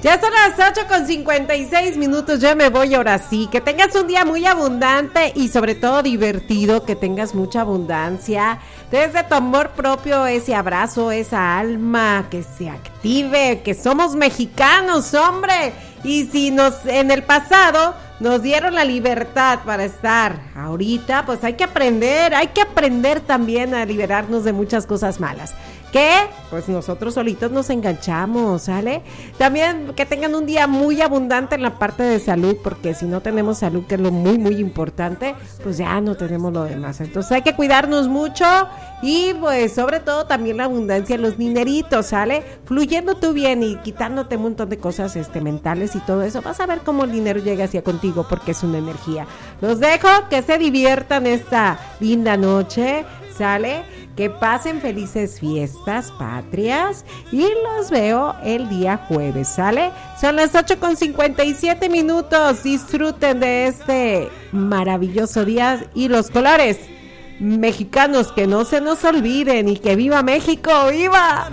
Ya son las 8:56. Yo me voy ahora sí. Que tengas un día muy abundante y sobre todo divertido. Que tengas mucha abundancia. Desde tu amor propio, ese abrazo, esa alma que se active. Que somos mexicanos, hombre. Y si en el pasado nos dieron la libertad para estar ahorita, pues hay que aprender también a liberarnos de muchas cosas malas. Que pues nosotros solitos nos enganchamos, ¿sale? También que tengan un día muy abundante en la parte de salud, porque si no tenemos salud, que es lo muy, muy importante, pues ya no tenemos lo demás. Entonces hay que cuidarnos mucho y pues sobre todo también la abundancia, los dineritos, ¿sale? Fluyendo tú bien y quitándote un montón de cosas mentales y todo eso, vas a ver cómo el dinero llega hacia contigo, porque es una energía. Los dejo, que se diviertan esta linda noche, ¿sale? Que pasen felices fiestas patrias y los veo el día jueves, ¿sale? Son las 8:57. Disfruten de este maravilloso día y los colores mexicanos que no se nos olviden, y que viva México, ¡viva!